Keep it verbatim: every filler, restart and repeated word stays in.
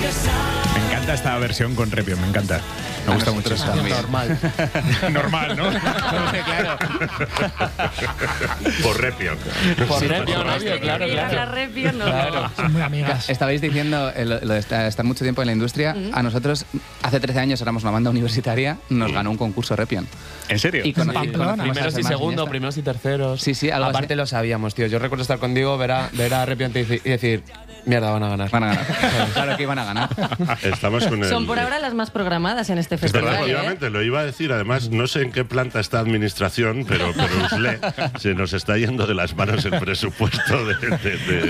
Me encanta esta versión con Repion, me encanta. Me gusta mucho. Normal. Normal, ¿no? Claro. Por Repion. Por Sí, Repion, por obvio, claro, La claro. Repion, no. Claro. Son muy amigas. Estabais diciendo eh, lo, lo de estar, estar mucho tiempo en la industria. Mm. A nosotros, hace trece años, éramos una banda universitaria, nos ganó un concurso Repion. ¿En serio? Y conocí- Pamplona. conocimos a Primeros y Germán segundos, Iniesta. primeros y terceros. Sí, sí, algo Aparte así. lo sabíamos, tío. Yo recuerdo estar contigo, ver a, ver a Repion y deci- y decir, mierda, van a ganar. Van a ganar. Claro que iban a ganar. Estamos con el... Son por ahora las más programadas en este Pero festival. ¿eh? efectivamente, lo iba a decir. Además, no sé en qué planta está administración, pero, pero Usle se nos está yendo de las manos el presupuesto de, de- de-